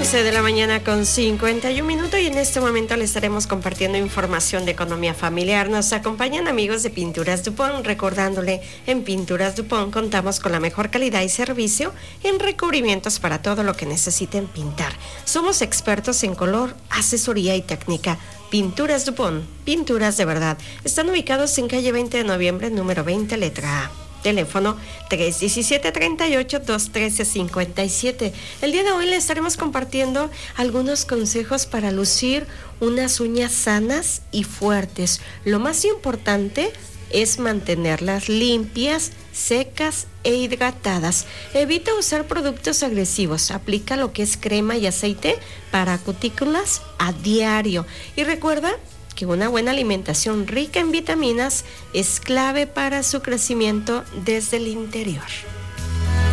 11 de la mañana con 51 minutos y en este momento le estaremos compartiendo información de economía familiar. Nos acompañan amigos de Pinturas Dupont, recordándole, en Pinturas Dupont contamos con la mejor calidad y servicio en recubrimientos para todo lo que necesiten pintar. Somos expertos en color, asesoría y técnica. Pinturas Dupont, pinturas de verdad. Están ubicados en calle 20 de noviembre, número 20, letra A. Teléfono 317-38-213-57. El día de hoy le estaremos compartiendo algunos consejos para lucir unas uñas sanas y fuertes. Lo más importante es mantenerlas limpias, secas e hidratadas. Evita usar productos agresivos. Aplica lo que es crema y aceite para cutículas a diario. Y recuerda que una buena alimentación rica en vitaminas es clave para su crecimiento desde el interior.